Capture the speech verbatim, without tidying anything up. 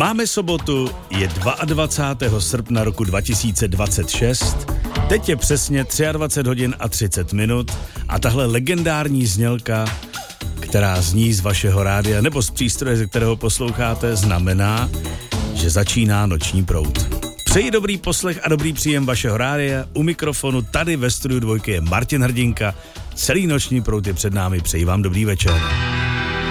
Máme sobotu, je dvacátého druhého srpna roku dva tisíce dvacet šest, teď je přesně dvacet tři hodin a třicet minut a tahle legendární znělka, která zní z vašeho rádia nebo z přístroje, ze kterého posloucháte, znamená, že začíná Noční proud. Přeji dobrý poslech a dobrý příjem vašeho rádia. U mikrofonu tady ve studiu Dvojky je Martin Hrdinka. Celý Noční proud je před námi. Přeji vám dobrý večer.